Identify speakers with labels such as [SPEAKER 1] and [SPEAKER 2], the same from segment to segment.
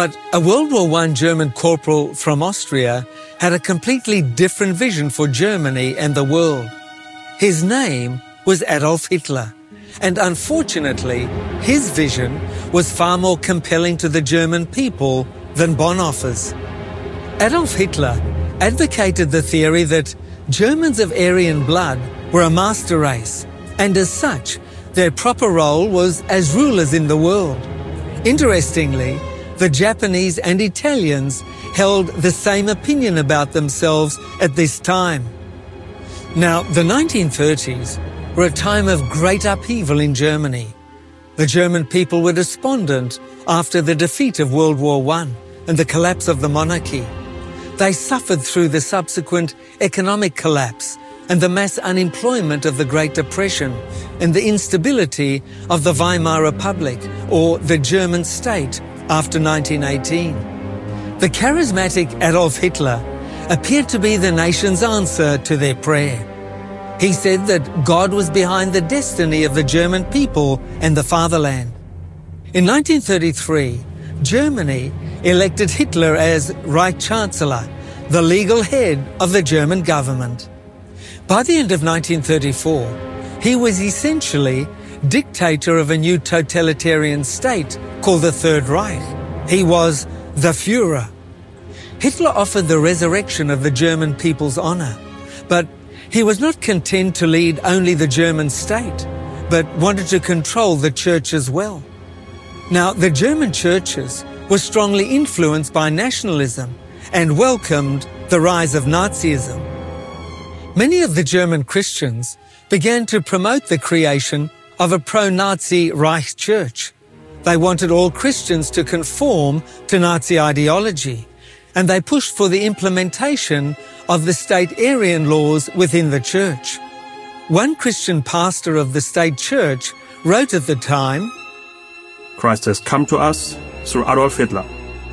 [SPEAKER 1] But a World War I German corporal from Austria had a completely different vision for Germany and the world. His name was Adolf Hitler, and unfortunately, his vision was far more compelling to the German people than Bonhoeffer's. Adolf Hitler advocated the theory that Germans of Aryan blood were a master race, and as such, their proper role was as rulers in the world. Interestingly, the Japanese and Italians held the same opinion about themselves at this time. Now, the 1930s were a time of great upheaval in Germany. The German people were despondent after the defeat of World War I and the collapse of the monarchy. They suffered through the subsequent economic collapse and the mass unemployment of the Great Depression and the instability of the Weimar Republic, or the German state, after 1918. The charismatic Adolf Hitler appeared to be the nation's answer to their prayer. He said that God was behind the destiny of the German people and the fatherland. In 1933, Germany elected Hitler as Reich Chancellor, the legal head of the German government. By the end of 1934, he was essentially dictator of a new totalitarian state called the Third Reich. He was the Führer. Hitler offered the resurrection of the German people's honor, but he was not content to lead only the German state, but wanted to control the church as well. Now, the German churches were strongly influenced by nationalism and welcomed the rise of Nazism. Many of the German Christians began to promote the creation of a pro-Nazi Reich Church. They wanted all Christians to conform to Nazi ideology, and they pushed for the implementation of the state Aryan laws within the church. One Christian pastor of the state church wrote at the time,
[SPEAKER 2] "Christ has come to us through Adolf Hitler."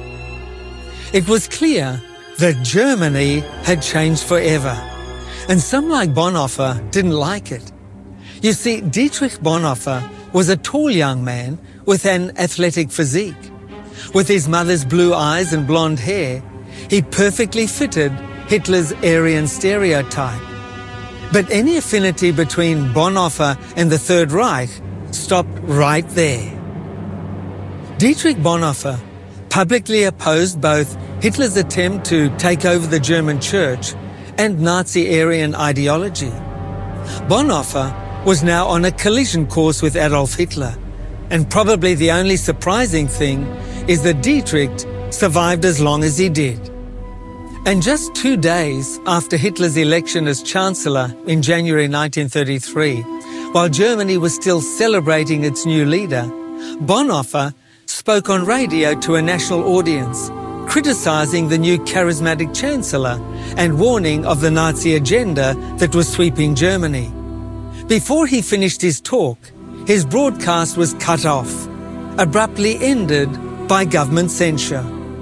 [SPEAKER 1] It was clear that Germany had changed forever, and some like Bonhoeffer didn't like it. You see, Dietrich Bonhoeffer was a tall young man with an athletic physique. With his mother's blue eyes and blonde hair, he perfectly fitted Hitler's Aryan stereotype. But any affinity between Bonhoeffer and the Third Reich stopped right there. Dietrich Bonhoeffer publicly opposed both Hitler's attempt to take over the German church and Nazi Aryan ideology. Bonhoeffer was now on a collision course with Adolf Hitler, and probably the only surprising thing is that Dietrich survived as long as he did. And just 2 days after Hitler's election as Chancellor in January 1933, while Germany was still celebrating its new leader, Bonhoeffer spoke on radio to a national audience, criticizing the new charismatic Chancellor and warning of the Nazi agenda that was sweeping Germany. Before he finished his talk, his broadcast was cut off, abruptly ended by government censure.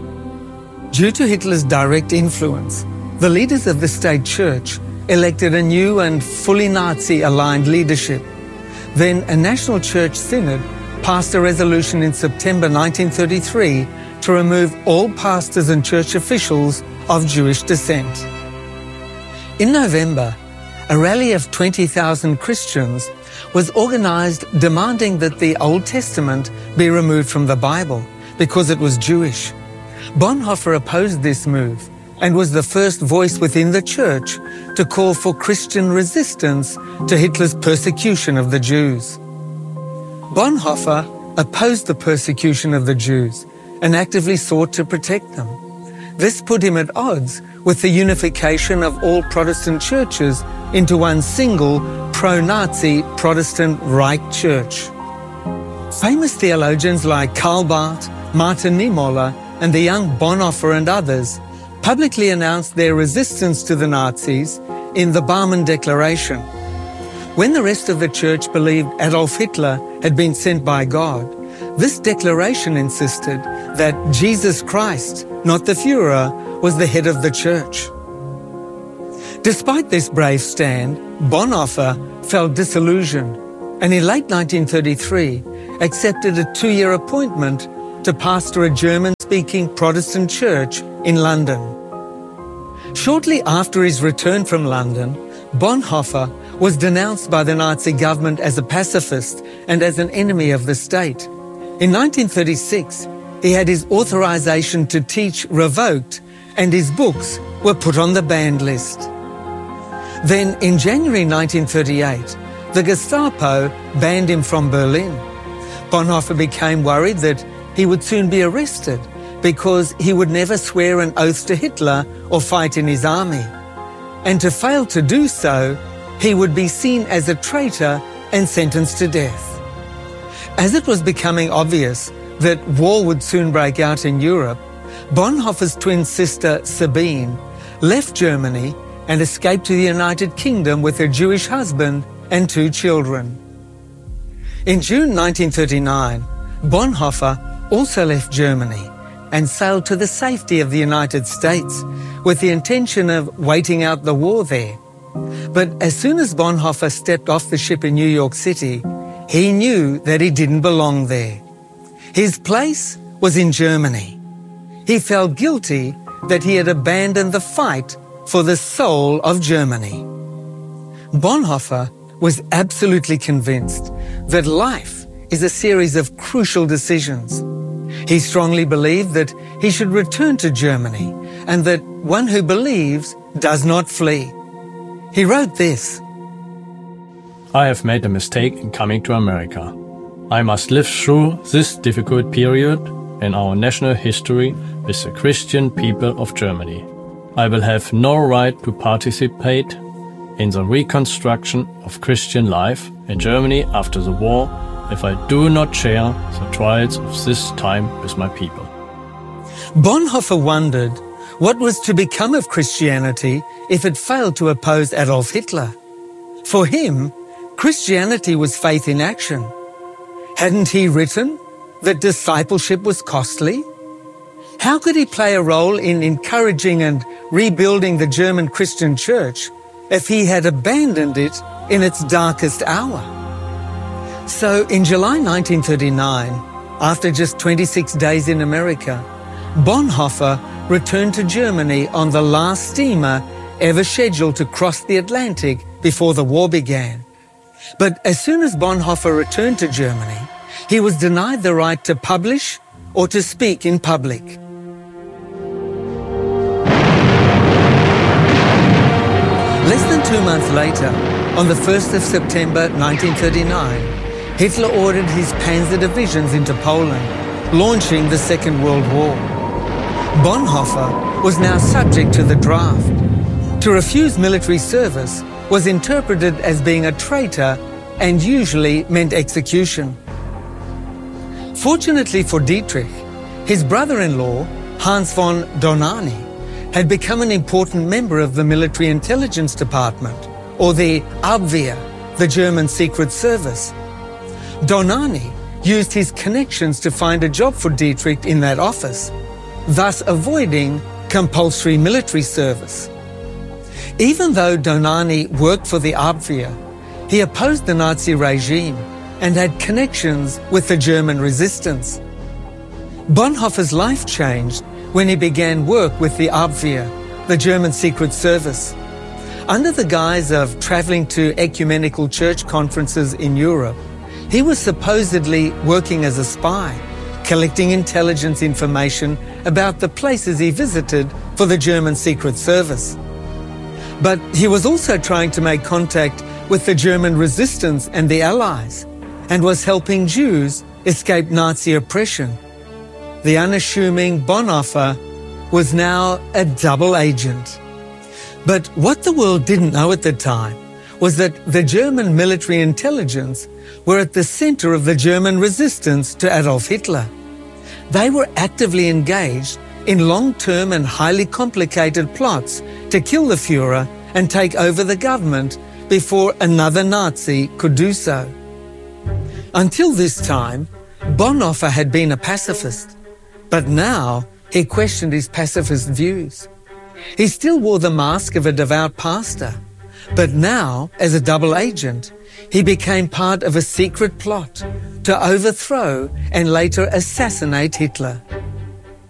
[SPEAKER 1] Due to Hitler's direct influence, the leaders of the state church elected a new and fully Nazi-aligned leadership. Then a national church synod passed a resolution in September 1933 to remove all pastors and church officials of Jewish descent. In November, a rally of 20,000 Christians was organized demanding that the Old Testament be removed from the Bible because it was Jewish. Bonhoeffer opposed this move and was the first voice within the church to call for Christian resistance to Hitler's persecution of the Jews. Bonhoeffer opposed the persecution of the Jews and actively sought to protect them. This put him at odds with the unification of all Protestant churches into one single pro-Nazi Protestant Reich Church. Famous theologians like Karl Barth, Martin Niemöller, and the young Bonhoeffer and others publicly announced their resistance to the Nazis in the Barmen Declaration. When the rest of the church believed Adolf Hitler had been sent by God, this declaration insisted that Jesus Christ, not the Führer, was the head of the church. Despite this brave stand, Bonhoeffer felt disillusioned and in late 1933 accepted a 2-year appointment to pastor a German German-speaking Protestant church in London. Shortly after his return from London, Bonhoeffer was denounced by the Nazi government as a pacifist and as an enemy of the state. In 1936, he had his authorization to teach revoked and his books were put on the banned list. Then, in January 1938, the Gestapo banned him from Berlin. Bonhoeffer became worried that he would soon be arrested because he would never swear an oath to Hitler or fight in his army. And to fail to do so, he would be seen as a traitor and sentenced to death. As it was becoming obvious that war would soon break out in Europe, Bonhoeffer's twin sister Sabine left Germany and escaped to the United Kingdom with her Jewish husband and 2 children. In June 1939, Bonhoeffer also left Germany and sailed to the safety of the United States with the intention of waiting out the war there. But as soon as Bonhoeffer stepped off the ship in New York City, he knew that he didn't belong there. His place was in Germany. He felt guilty that he had abandoned the fight for the soul of Germany. Bonhoeffer was absolutely convinced that life is a series of crucial decisions. He strongly believed that he should return to Germany and that one who believes does not flee. He wrote this:
[SPEAKER 3] I have made a mistake in coming to America. I must live through this difficult period in our national history with the Christian people of Germany. I will have no right to participate in the reconstruction of Christian life in Germany after the war if I do not share the trials of this time with my people.
[SPEAKER 1] Bonhoeffer wondered what was to become of Christianity if it failed to oppose Adolf Hitler. For him, Christianity was faith in action. Hadn't he written that discipleship was costly? How could he play a role in encouraging and rebuilding the German Christian church if he had abandoned it in its darkest hour? So in July 1939, after just 26 days in America, Bonhoeffer returned to Germany on the last steamer ever scheduled to cross the Atlantic before the war began. But as soon as Bonhoeffer returned to Germany, he was denied the right to publish or to speak in public. Less than 2 months later, on the 1st of September 1939, Hitler ordered his panzer divisions into Poland, launching the Second World War. Bonhoeffer was now subject to the draft. To refuse military service was interpreted as being a traitor and usually meant execution. Fortunately for Dietrich, his brother-in-law, Hans von Dohnanyi, had become an important member of the military intelligence department, or the Abwehr, the German secret service. Dohnanyi used his connections to find a job for Dietrich in that office, thus avoiding compulsory military service. Even though Dohnanyi worked for the Abwehr, he opposed the Nazi regime and had connections with the German resistance. Bonhoeffer's life changed when he began work with the Abwehr, the German secret service. Under the guise of traveling to ecumenical church conferences in Europe, he was supposedly working as a spy, collecting intelligence information about the places he visited for the German secret service. But he was also trying to make contact with the German resistance and the Allies, and was helping Jews escape Nazi oppression. The unassuming Bonhoeffer was now a double agent. But what the world didn't know at the time was that the German military intelligence were at the center of the German resistance to Adolf Hitler. They were actively engaged in long-term and highly complicated plots to kill the Führer and take over the government before another Nazi could do so. Until this time, Bonhoeffer had been a pacifist, but now he questioned his pacifist views. He still wore the mask of a devout pastor, but now, as a double agent, he became part of a secret plot to overthrow and later assassinate Hitler.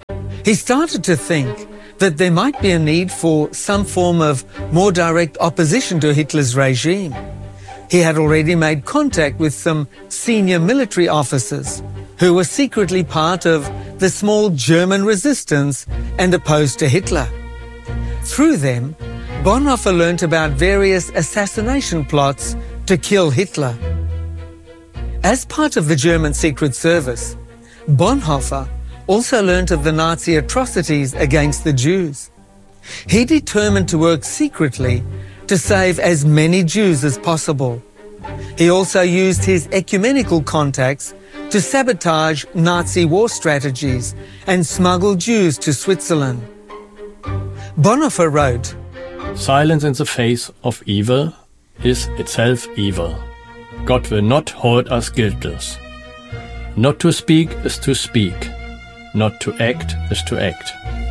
[SPEAKER 1] He started to think that there might be a need for some form of more direct opposition to Hitler's regime. He had already made contact with some senior military officers who were secretly part of the small German resistance and opposed to Hitler. Through them, Bonhoeffer learnt about various assassination plots to kill Hitler. As part of the German Secret Service, Bonhoeffer also learnt of the Nazi atrocities against the Jews. He determined to work secretly to save as many Jews as possible. He also used his ecumenical contacts to sabotage Nazi war strategies and smuggle Jews to Switzerland. Bonhoeffer wrote,
[SPEAKER 3] "Silence in the face of evil is itself evil. God will not hold us guiltless. Not to speak is to speak. Not to act is to act."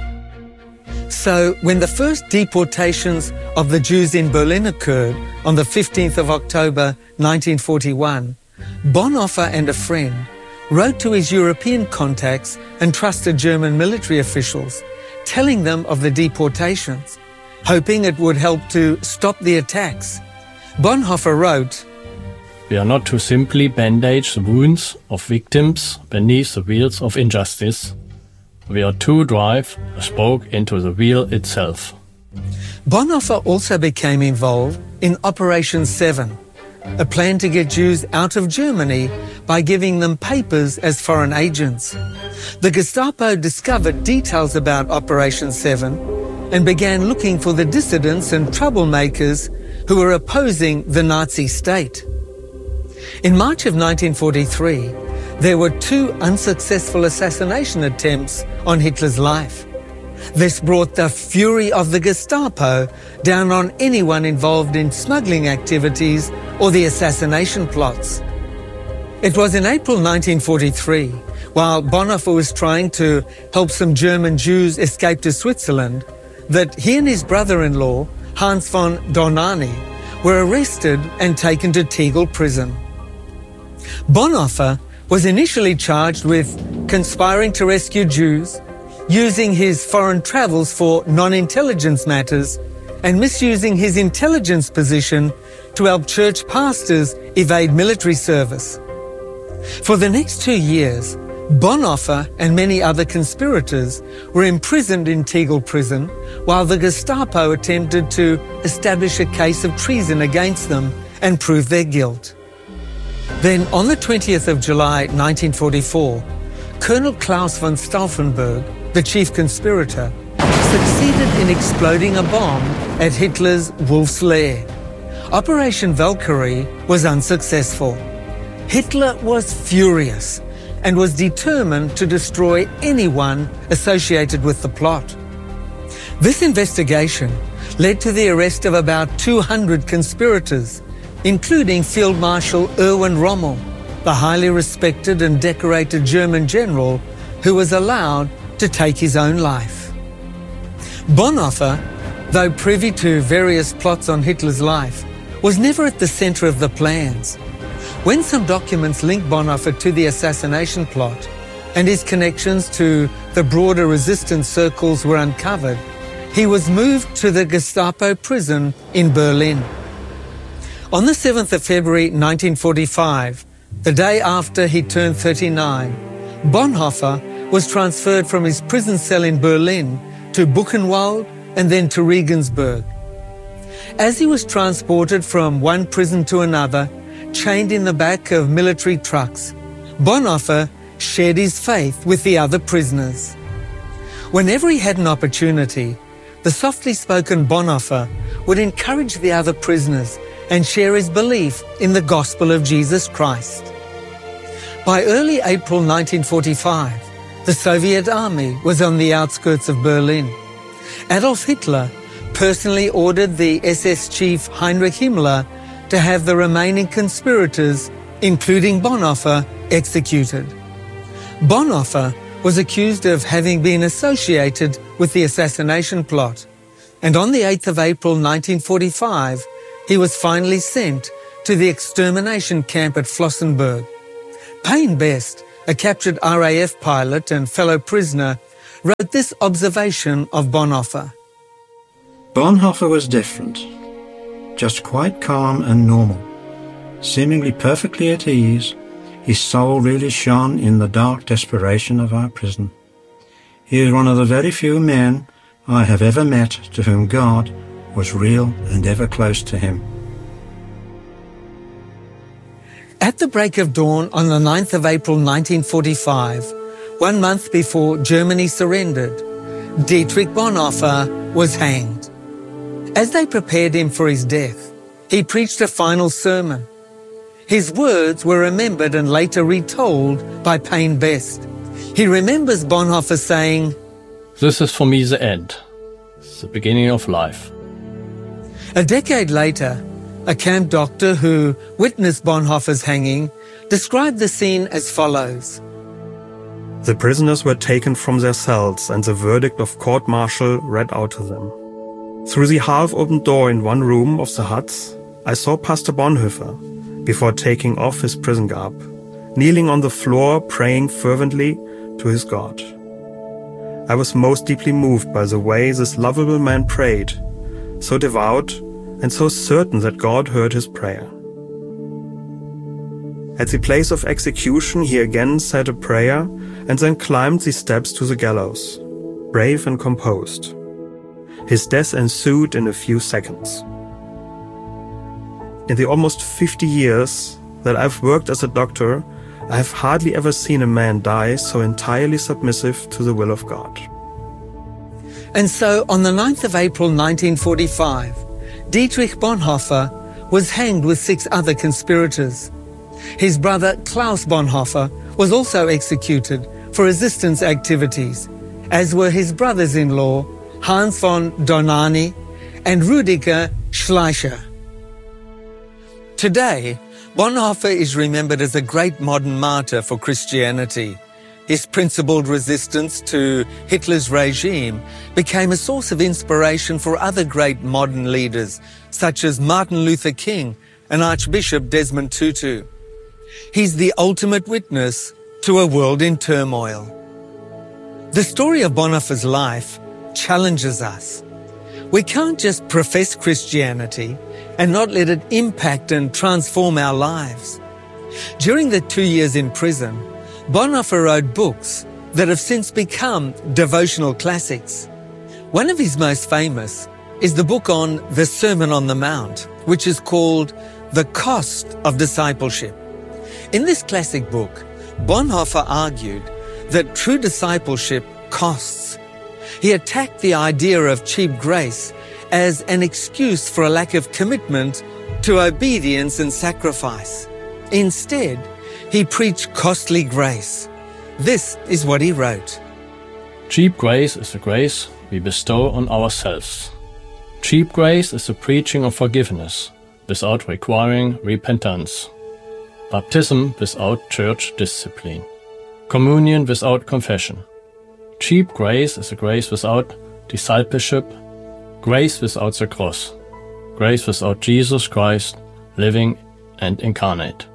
[SPEAKER 1] So when the first deportations of the Jews in Berlin occurred on the 15th of October 1941, Bonhoeffer and a friend wrote to his European contacts and trusted German military officials, telling them of the deportations, hoping it would help to stop the attacks. Bonhoeffer wrote,
[SPEAKER 3] "We are not to simply bandage the wounds of victims beneath the wheels of injustice. We are to drive a spoke into the wheel itself."
[SPEAKER 1] Bonhoeffer also became involved in Operation 7, a plan to get Jews out of Germany by giving them papers as foreign agents. The Gestapo discovered details about Operation 7 and began looking for the dissidents and troublemakers who were opposing the Nazi state. In March of 1943, there were 2 unsuccessful assassination attempts on Hitler's life. This brought the fury of the Gestapo down on anyone involved in smuggling activities or the assassination plots. It was in April 1943, while Bonhoeffer was trying to help some German Jews escape to Switzerland, that he and his brother-in-law, Hans von Dohnanyi, were arrested and taken to Tegel prison. Bonhoeffer was initially charged with conspiring to rescue Jews, using his foreign travels for non-intelligence matters, and misusing his intelligence position to help church pastors evade military service. For the next 2 years, Bonhoeffer and many other conspirators were imprisoned in Tegel prison while the Gestapo attempted to establish a case of treason against them and prove their guilt. Then, on the 20th of July 1944, Colonel Klaus von Stauffenberg, the chief conspirator, succeeded in exploding a bomb at Hitler's Wolf's Lair. Operation Valkyrie was unsuccessful. Hitler was furious and was determined to destroy anyone associated with the plot. This investigation led to the arrest of about 200 conspirators, including Field Marshal Erwin Rommel, the highly respected and decorated German general who was allowed to take his own life. Bonhoeffer, though privy to various plots on Hitler's life, was never at the center of the plans. When some documents linked Bonhoeffer to the assassination plot and his connections to the broader resistance circles were uncovered, he was moved to the Gestapo prison in Berlin. On the 7th of February 1945, the day after he turned 39, Bonhoeffer was transferred from his prison cell in Berlin to Buchenwald and then to Regensburg. As he was transported from one prison to another, chained in the back of military trucks, Bonhoeffer shared his faith with the other prisoners. Whenever he had an opportunity, the softly spoken Bonhoeffer would encourage the other prisoners and share his belief in the gospel of Jesus Christ. By early April 1945, the Soviet army was on the outskirts of Berlin. Adolf Hitler personally ordered the SS chief Heinrich Himmler to have the remaining conspirators, including Bonhoeffer, executed. Bonhoeffer was accused of having been associated with the assassination plot, and on the 8th of April 1945, he was finally sent to the extermination camp at Flossenburg. Payne Best, a captured RAF pilot and fellow prisoner, wrote this observation of Bonhoeffer.
[SPEAKER 4] Bonhoeffer was different, just quite calm and normal. Seemingly perfectly at ease, his soul really shone in the dark desperation of our prison. He is one of the very few men I have ever met to whom God was real and ever close to him.
[SPEAKER 1] At the break of dawn on the 9th of April 1945, 1 month before Germany surrendered, Dietrich Bonhoeffer was hanged. As they prepared him for his death, he preached a final sermon. His words were remembered and later retold by Payne Best. He remembers Bonhoeffer saying,
[SPEAKER 3] "This is for me the end, the beginning of life."
[SPEAKER 1] A decade later, a camp doctor who witnessed Bonhoeffer's hanging described the scene as follows.
[SPEAKER 2] The prisoners were taken from their cells and the verdict of court-martial read out to them. Through the half-open door in one room of the huts, I saw Pastor Bonhoeffer, before taking off his prison garb, kneeling on the floor praying fervently to his God. I was most deeply moved by the way this lovable man prayed, so devout and so certain that God heard his prayer. At the place of execution, he again said a prayer and then climbed the steps to the gallows, brave and composed. His death ensued in a few seconds. In the almost 50 years that I've worked as a doctor, I have hardly ever seen a man die so entirely submissive to the will of God.
[SPEAKER 1] And so, on the 9th of April 1945, Dietrich Bonhoeffer was hanged with 6 other conspirators. His brother Klaus Bonhoeffer was also executed for resistance activities, as were his brothers-in-law Hans von Dohnanyi and Rüdiger Schleicher. Today, Bonhoeffer is remembered as a great modern martyr for Christianity. His principled resistance to Hitler's regime became a source of inspiration for other great modern leaders, such as Martin Luther King and Archbishop Desmond Tutu. He's the ultimate witness to a world in turmoil. The story of Bonhoeffer's life challenges us. We can't just profess Christianity and not let it impact and transform our lives. During the 2 years in prison, Bonhoeffer wrote books that have since become devotional classics. One of his most famous is the book on the Sermon on the Mount, which is called The Cost of Discipleship. In this classic book, Bonhoeffer argued that true discipleship costs. He attacked the idea of cheap grace as an excuse for a lack of commitment to obedience and sacrifice. Instead, he preached costly grace. This is what he wrote.
[SPEAKER 3] Cheap grace is the grace we bestow on ourselves. Cheap grace is the preaching of forgiveness without requiring repentance. Baptism without church discipline. Communion without confession. Cheap grace is a grace without discipleship, grace without the cross, grace without Jesus Christ living and incarnate.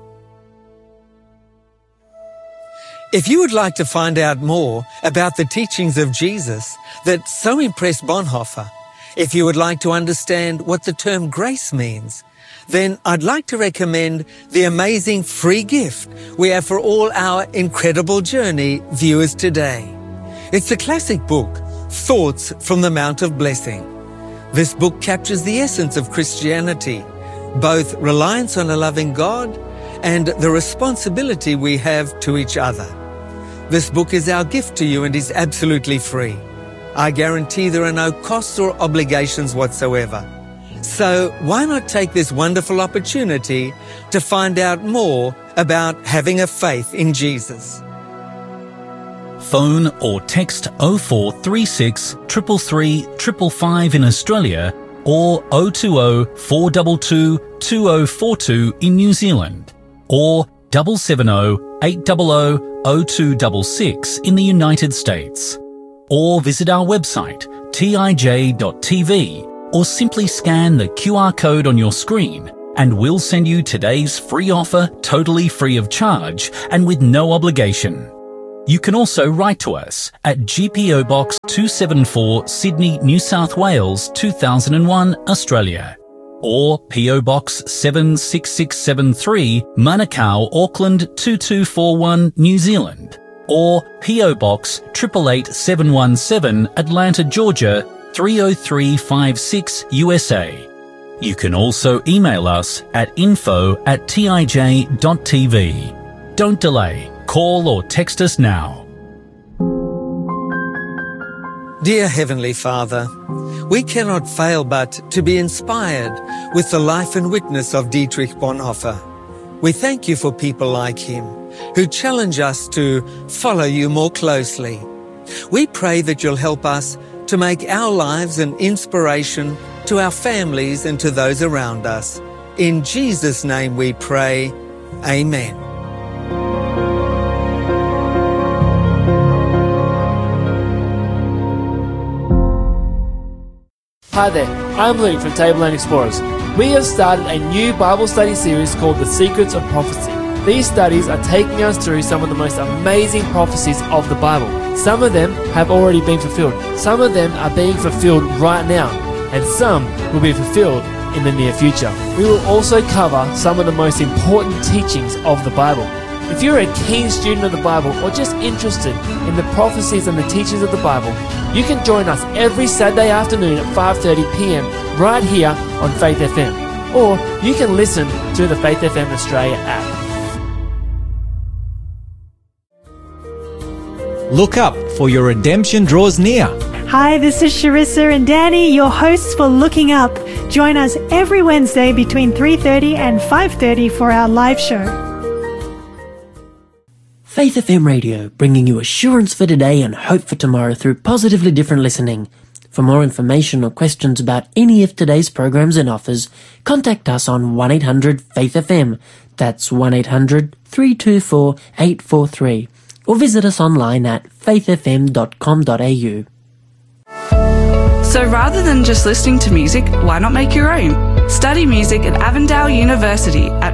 [SPEAKER 1] If you would like to find out more about the teachings of Jesus that so impressed Bonhoeffer, if you would like to understand what the term grace means, then I'd like to recommend the amazing free gift we have for all our Incredible Journey viewers today. It's the classic book, Thoughts from the Mount of Blessing. This book captures the essence of Christianity, both reliance on a loving God and the responsibility we have to each other. This book is our gift to you and is absolutely free. I guarantee there are no costs or obligations whatsoever. So why not take this wonderful opportunity to find out more about having a faith in Jesus?
[SPEAKER 5] Phone or text 0436 333 555 in Australia or 020 422 2042 in New Zealand or 770 800 0266 in the United States, or visit our website tij.tv, or simply scan the QR code on your screen and we'll send you today's free offer totally free of charge and with no obligation. You can also write to us at GPO Box 274 Sydney, New South Wales 2001, Australia, or PO Box 76673 Manukau, Auckland 2241, New Zealand, or PO Box 888717 Atlanta, Georgia 30356 USA. You can also email us at info@tij.tv. Don't delay. Call or text us now.
[SPEAKER 1] Dear Heavenly Father, we cannot fail but to be inspired with the life and witness of Dietrich Bonhoeffer. We thank you for people like him who challenge us to follow you more closely. We pray that you'll help us to make our lives an inspiration to our families and to those around us. In Jesus' name we pray. Amen.
[SPEAKER 6] Hi there, I'm Luke from Tableland Explorers. We have started a new Bible study series called The Secrets of Prophecy. These studies are taking us through some of the most amazing prophecies of the Bible. Some of them have already been fulfilled. Some of them are being fulfilled right now. And some will be fulfilled in the near future. We will also cover some of the most important teachings of the Bible. If you're a keen student of the Bible or just interested in the prophecies and the teachings of the Bible, you can join us every Saturday afternoon at 5:30 p.m. right here on Faith FM. Or you can listen to the Faith FM Australia app.
[SPEAKER 7] Look up, for your redemption draws near.
[SPEAKER 8] Hi, this is Sharissa and Danny, your hosts for Looking Up. Join us every Wednesday between 3:30 and 5:30 for our live show.
[SPEAKER 9] Faith FM Radio, bringing you assurance for today and hope for tomorrow through positively different listening. For more information or questions about any of today's programs and offers, contact us on 1-800-FAITH-FM. That's 1-800-324-843. Or visit us online at faithfm.com.au.
[SPEAKER 10] So rather than just listening to music, why not make your own? Study music at Avondale University at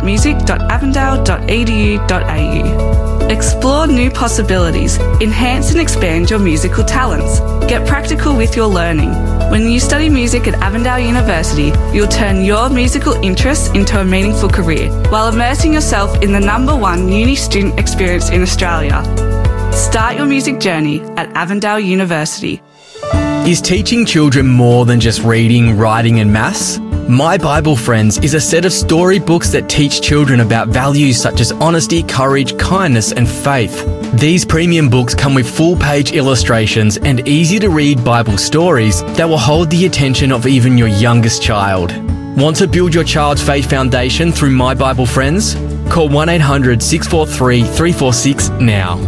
[SPEAKER 10] music.avondale.edu.au. Explore new possibilities, enhance and expand your musical talents. Get practical with your learning. When you study music at Avondale University, you'll turn your musical interests into a meaningful career while immersing yourself in the #1 uni student experience in Australia. Start your music journey at Avondale University.
[SPEAKER 11] Is teaching children more than just reading, writing and maths? My Bible Friends is a set of storybooks that teach children about values such as honesty, courage, kindness and faith. These premium books come with full-page illustrations and easy-to-read Bible stories that will hold the attention of even your youngest child. Want to build your child's faith foundation through My Bible Friends? Call 1-800-643-346 now.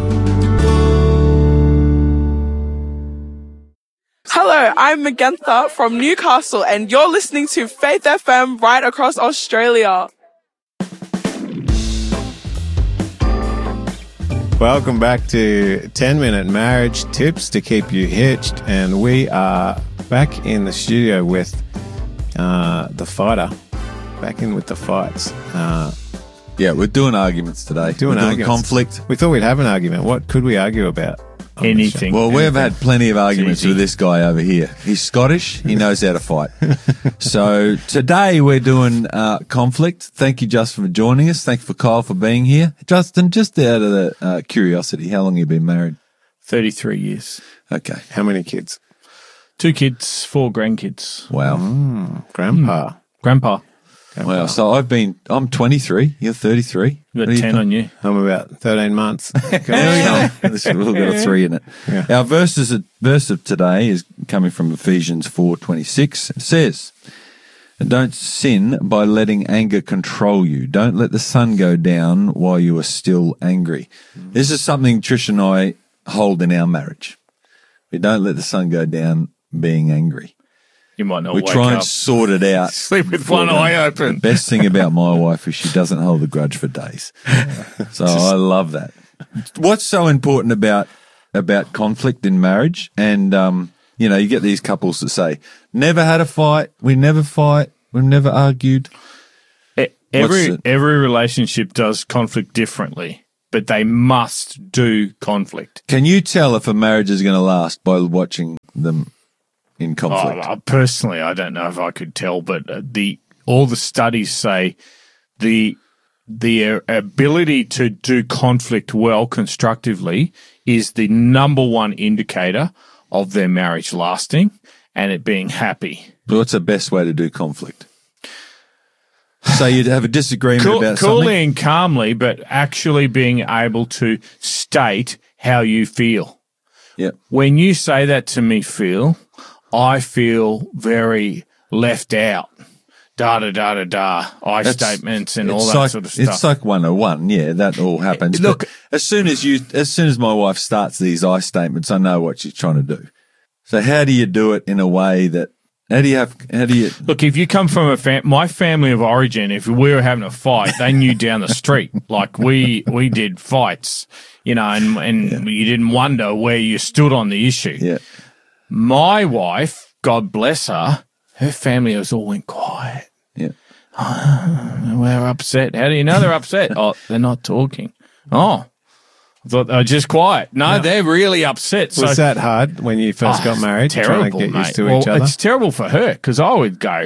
[SPEAKER 12] Hello, I'm Magentha from Newcastle and you're listening to Faith FM right across Australia.
[SPEAKER 13] Welcome back to 10-Minute Marriage Tips to Keep You Hitched, and we are back in the studio with the fighter, back in with the fights.
[SPEAKER 14] Yeah, we're doing arguments today. We're doing conflict.
[SPEAKER 13] We thought we'd have an argument. What could we argue about?
[SPEAKER 14] Anything. Well, we've had plenty of arguments with this guy over here. He's Scottish. He knows how to fight. So today we're doing conflict. Thank you, Justin, for joining us. Thank you for Kyle for being here. Justin, just out of the curiosity, how long have you been married?
[SPEAKER 3] 33 years.
[SPEAKER 14] Okay.
[SPEAKER 13] How many kids?
[SPEAKER 3] 2 kids, 4 grandkids.
[SPEAKER 14] Wow.
[SPEAKER 13] Grandpa.
[SPEAKER 3] Grandpa.
[SPEAKER 14] Wow. So I'm 23. You're 33.
[SPEAKER 3] You've got 10 on you.
[SPEAKER 13] I'm about 13 months.
[SPEAKER 14] We've got a 3 in it.
[SPEAKER 13] Yeah.
[SPEAKER 14] Our verse of today is coming from Ephesians 4:26. It says, "Don't sin by letting anger control you. Don't let the sun go down while you are still angry." This is something Trish and I hold in our marriage. We don't let the sun go down being angry.
[SPEAKER 3] You might not
[SPEAKER 14] We
[SPEAKER 3] wake
[SPEAKER 14] try and
[SPEAKER 3] up.
[SPEAKER 14] sort it out.
[SPEAKER 3] Sleep with one eye open.
[SPEAKER 14] The best thing about my wife is she doesn't hold a grudge for days. So I love that. What's so important about conflict in marriage? And, you get these couples that say, never had a fight. We never fight. We've never argued.
[SPEAKER 3] Every relationship does conflict differently.
[SPEAKER 15] but they must do conflict.
[SPEAKER 14] Can you tell if a marriage is going to last by watching them in conflict?
[SPEAKER 15] Personally, I don't know if I could tell, but all the studies say the ability to do conflict well constructively is the number one indicator of their marriage lasting and it being happy.
[SPEAKER 14] What's the best way to do conflict? So you'd have a disagreement about something?
[SPEAKER 15] Coolly and calmly, but actually being able to state how you feel.
[SPEAKER 14] Yeah.
[SPEAKER 15] When you say that to me, Phil, I feel very left out. I statements and all that sort of stuff.
[SPEAKER 14] It's like 101. Yeah, that all happens. Look, as soon as my wife starts these I statements, I know what she's trying to do. So how do you do it in a way that, how do you
[SPEAKER 15] look, if you come from my family of origin, if we were having a fight, they knew down the street, like we did fights, you know, and you didn't wonder where you stood on the issue.
[SPEAKER 14] Yeah.
[SPEAKER 15] My wife, God bless her family has all went quiet.
[SPEAKER 14] Yeah.
[SPEAKER 15] We're upset. How do you know they're upset? Oh, they're not talking. Oh, I thought they were just quiet. No, they're really upset.
[SPEAKER 13] Was that hard when you first got married?
[SPEAKER 15] Terrible,
[SPEAKER 13] trying to get used to
[SPEAKER 15] mate.
[SPEAKER 13] each other?
[SPEAKER 15] It's terrible for her because I would go,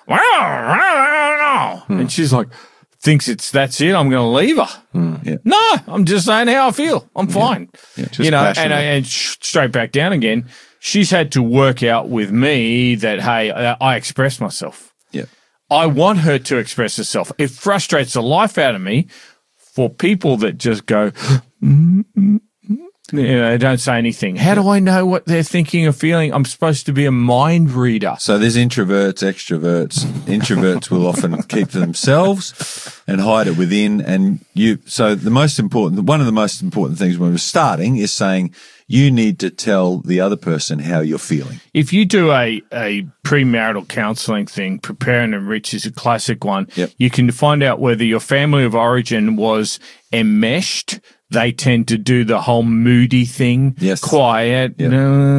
[SPEAKER 15] and she's like, thinks that's it. I'm going to leave her.
[SPEAKER 14] Yeah.
[SPEAKER 15] No, I'm just saying how I feel. I'm fine.
[SPEAKER 14] Yeah.
[SPEAKER 15] You know, and straight back down again. She's had to work out with me that, hey, I express myself.
[SPEAKER 14] Yeah.
[SPEAKER 15] I want her to express herself. It frustrates the life out of me for people that just go, they don't say anything. How do I know what they're thinking or feeling? I'm supposed to be a mind reader.
[SPEAKER 14] So there's introverts, extroverts. Introverts will often keep to themselves and hide it within. And so one of the most important things when we're starting is saying, you need to tell the other person how you're feeling.
[SPEAKER 15] If you do a premarital counselling thing, Prepare and Enrich is a classic one.
[SPEAKER 14] Yep.
[SPEAKER 15] You can find out whether your family of origin was enmeshed. They tend to do the whole moody thing.
[SPEAKER 14] Yes.
[SPEAKER 15] Quiet.
[SPEAKER 14] Yep.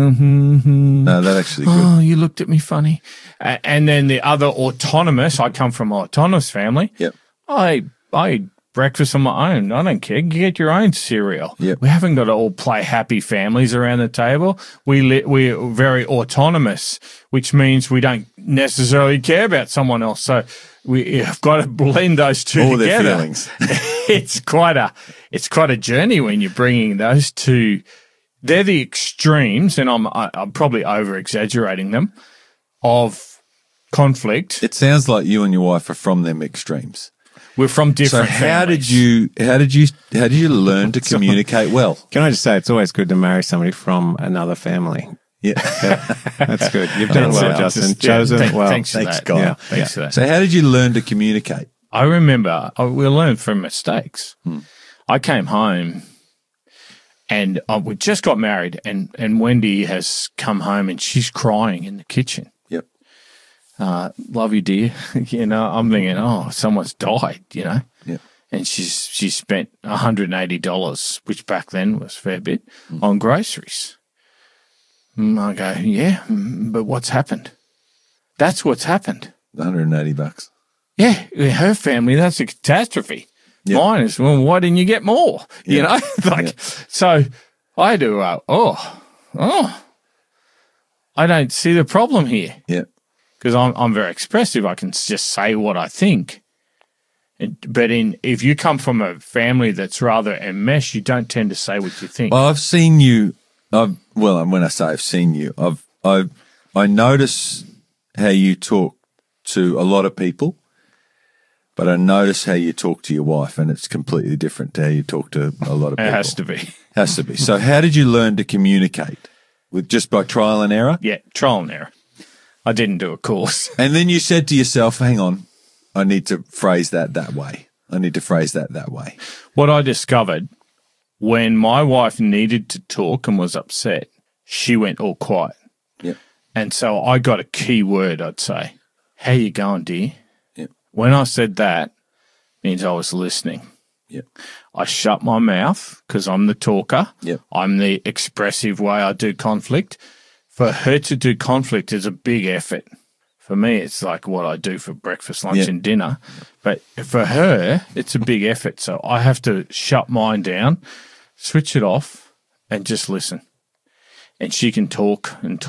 [SPEAKER 15] No,
[SPEAKER 14] that's actually good.
[SPEAKER 15] Oh, you looked at me funny. And then the other autonomous, I come from an autonomous family.
[SPEAKER 14] Yep.
[SPEAKER 15] I eat breakfast on my own. I don't care. You get your own cereal.
[SPEAKER 14] Yep.
[SPEAKER 15] We haven't got to all play happy families around the table. We're very autonomous, which means we don't necessarily care about someone else. So we have got to blend those two
[SPEAKER 14] all
[SPEAKER 15] together.
[SPEAKER 14] Their feelings.
[SPEAKER 15] It's quite a journey when you're bringing those two. They're the extremes, and I'm probably over exaggerating them, of conflict.
[SPEAKER 14] It sounds like you and your wife are from them extremes.
[SPEAKER 15] We're from different families.
[SPEAKER 14] How did you learn to communicate well?
[SPEAKER 13] Can I just say it's always good to marry somebody from another family.
[SPEAKER 14] Yeah.
[SPEAKER 13] That's good. You've done well, Justin. Chosen well.
[SPEAKER 15] Thanks for that.
[SPEAKER 14] God.
[SPEAKER 15] Yeah, thanks for that.
[SPEAKER 14] So how did you learn to communicate?
[SPEAKER 15] I remember we learned from mistakes. I came home and we just got married and Wendy has come home and she's crying in the kitchen.
[SPEAKER 14] Yep.
[SPEAKER 15] Love you, dear. You know, I'm thinking, oh, someone's died, you know.
[SPEAKER 14] Yep.
[SPEAKER 15] And she spent $180, which back then was a fair bit, on groceries. I go, yeah, but what's happened? That's what's happened.
[SPEAKER 14] $180.
[SPEAKER 15] Yeah, her family, that's a catastrophe. Yep. Mine is, well, why didn't you get more? You know, so I do, I don't see the problem here.
[SPEAKER 14] Yeah.
[SPEAKER 15] Because I'm very expressive. I can just say what I think. But if you come from a family that's rather enmeshed, you don't tend to say what you think.
[SPEAKER 14] Well, I've seen you. When I say I've seen you, I notice how you talk to a lot of people, but I notice how you talk to your wife, and it's completely different to how you talk to a lot of people.
[SPEAKER 15] It has to be.
[SPEAKER 14] Has to be. So how did you learn to communicate? Just by trial and error?
[SPEAKER 15] Yeah, trial and error. I didn't do a course.
[SPEAKER 14] And then you said to yourself, hang on, I need to phrase that way. I need to phrase that way.
[SPEAKER 15] What I discovered, when my wife needed to talk and was upset, she went all quiet.
[SPEAKER 14] Yep.
[SPEAKER 15] And so I got a key word, I'd say. How you going, dear?
[SPEAKER 14] Yep.
[SPEAKER 15] When I said that, means I was listening.
[SPEAKER 14] Yep.
[SPEAKER 15] I shut my mouth because I'm the talker.
[SPEAKER 14] Yep.
[SPEAKER 15] I'm the expressive way I do conflict. For her to do conflict is a big effort. For me, it's like what I do for breakfast, lunch, and dinner. But for her, it's a big effort. So I have to shut mine down, switch it off, and just listen. And she can talk and talk.